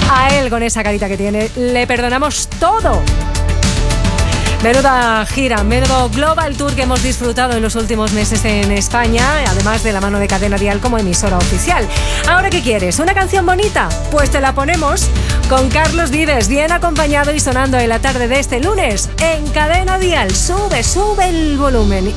A él, con esa carita que tiene, le perdonamos todo. Menuda gira, menudo Global Tour que hemos disfrutado en los últimos meses en España, además de la mano de Cadena Dial como emisora oficial. ¿Ahora qué quieres? ¿Una canción bonita? Pues te la ponemos con Carlos Vives, bien acompañado y sonando en la tarde de este lunes en Cadena Dial. Sube el volumen